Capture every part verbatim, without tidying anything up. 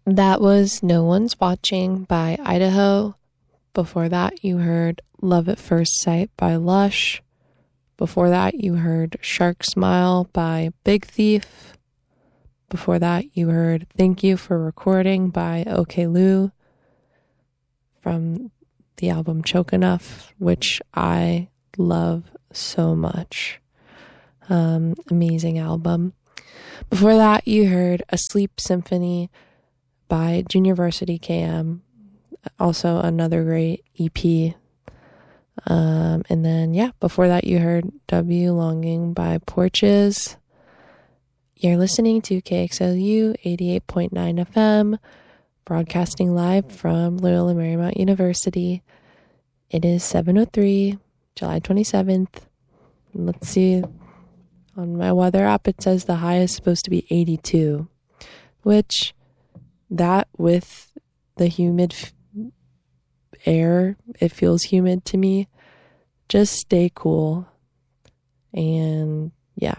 That was No One's Watching by Idaho. Before that, you heard Love at First Sight by Lush. Before that, you heard Shark Smile by Big Thief. Before that, you heard Thank You for Recording by OK Lou from the album Choke Enough, which I love so much. Um, amazing album. Before that, you heard A Sleep Symphony by Junior Varsity K M, also another great E P. Um, and then, yeah, before that, you heard W Longing by Porches. You're listening to K X L U eighty-eight point nine F M, broadcasting live from Loyola Marymount University. It is seven oh three, July twenty-seventh. Let's see. On my weather app, it says the high is supposed to be eighty-two, which that with the humid f- air, it feels humid to me. Just stay cool. And yeah.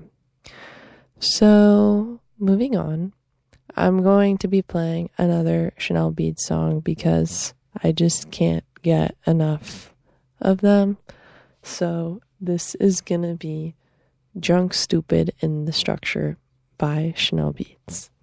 So moving on, I'm going to be playing another Chanel Beats song because I just can't get enough of them. So this is going to be Drunk, Stupid in the Structure by Chanel Beats.